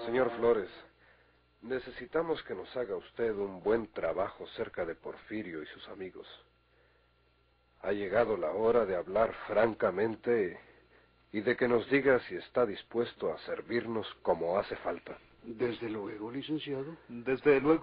Señor Flores, necesitamos que nos haga usted un buen trabajo cerca de Porfirio y sus amigos. Ha llegado la hora de hablar francamente y de que nos diga si está dispuesto a servirnos como hace falta. Desde luego, licenciado. Desde luego.